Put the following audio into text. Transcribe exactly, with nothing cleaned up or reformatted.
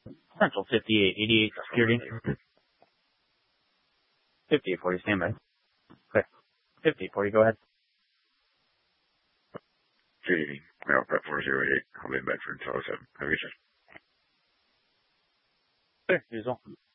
Central fifty-eight eighty-eight security. fifty-eight forty, stand by. Okay. fifty-eight forty, go ahead. Good evening. Mail Prep four zero eight. I'll be in Bedford until seven. Have a good day. Sure, usual.